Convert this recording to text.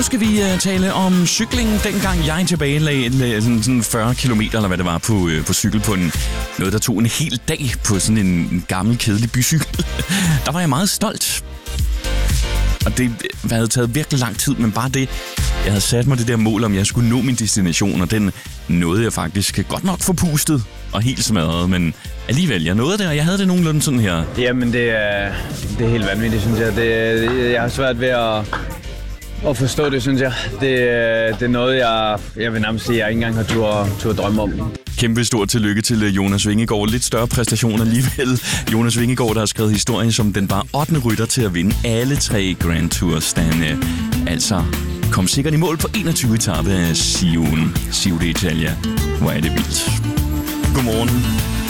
Nu skal vi tale om cykling. Dengang jeg tilbagelagde sådan 40 kilometer, eller hvad det var, på cykel på noget, der tog en hel dag på sådan en gammel, kedelig bycykel. Der var jeg meget stolt. Og det havde taget virkelig lang tid, men bare det, jeg havde sat mig det der mål, om jeg skulle nå min destination, og den nåede jeg faktisk godt nok forpustet og helt smadret, men alligevel, jeg nåede det, og jeg havde det nogenlunde sådan her. Jamen, det er helt vanvittigt, synes jeg. Jeg har svært ved at forstå det, synes jeg. Det er noget, jeg vil nærmest sige, jeg ikke engang har tur drømme om. Kæmpe stort tillykke til Jonas Vingegaard. Lidt større præstation alligevel. Jonas Vingegaard, der har skrevet historien som den bare 8. rytter til at vinde alle 3 Grand Tours. Dan altså kom sikkert i mål på 21 etape af Giro d'Italia. Hvor er det vildt. Godmorgen.